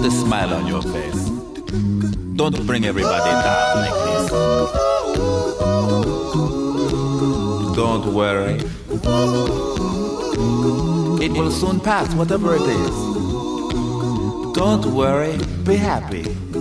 a smile on your face. Don't bring everybody down like this. Don't worry. It will soon pass, whatever it is. Don't worry, be happy.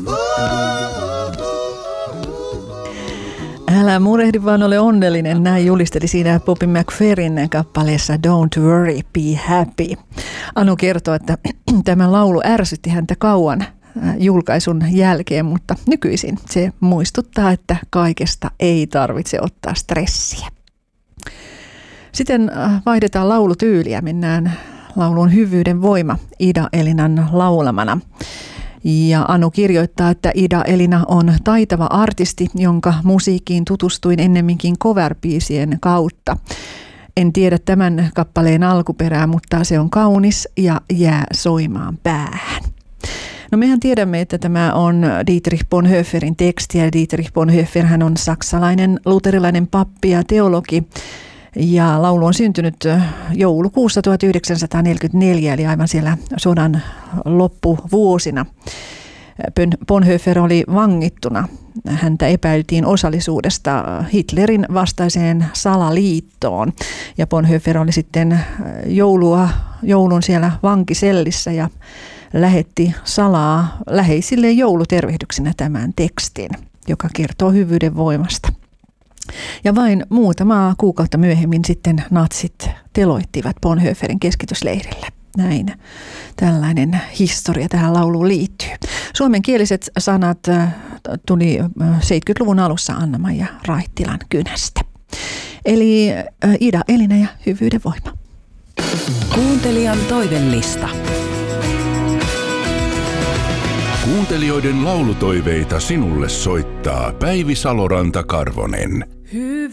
Älä murehdi, vaan ole onnellinen. Näin julisteli siinä Bobby McFerrin kappaleessa Don't Worry, Be Happy. Anu kertoo, että tämä laulu ärsytti häntä kauan julkaisun jälkeen, mutta nykyisin se muistuttaa, että kaikesta ei tarvitse ottaa stressiä. Sitten vaihdetaan laulutyyliä, mennään laulun Hyvyyden voima Ida Elinan laulamana. Ja Anu kirjoittaa, että Ida Elina on taitava artisti, jonka musiikkiin tutustuin ennemminkin cover-biisien kautta. En tiedä tämän kappaleen alkuperää, mutta se on kaunis ja jää soimaan päähän. No mehän tiedämme, että tämä on Dietrich Bonhoefferin teksti, ja Dietrich Bonhoeffer hän on saksalainen luterilainen pappi ja teologi. Ja laulu on syntynyt joulukuussa 1944, eli aivan siellä sodan loppuvuosina. Bonhoeffer oli vangittuna. Häntä epäiltiin osallisuudesta Hitlerin vastaiseen salaliittoon. Ja Bonhoeffer oli sitten joulun siellä vankisellissä ja lähetti salaa läheisille joulutervehdyksenä tämän tekstin, joka kertoo hyvyyden voimasta. Ja vain muutamaa kuukautta myöhemmin sitten natsit teloittivat Bonhoefferin keskitysleirillä. Näin tällainen historia tähän lauluun liittyy. Suomenkieliset sanat tuli 70-luvun alussa Anna-Maija Raittilan kynästä. Eli Ida Elina ja Hyvyyden voima. Kuuntelijan toivellista. Kuuntelijoiden laulutoiveita sinulle soittaa Päivi Saloranta-Karvonen.